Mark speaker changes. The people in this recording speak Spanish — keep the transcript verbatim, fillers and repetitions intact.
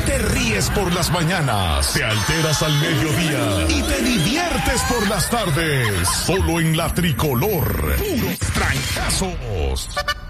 Speaker 1: Te ríes por las mañanas, te alteras al mediodía y te diviertes por las tardes. Solo en la Tricolor. Puros trancazos.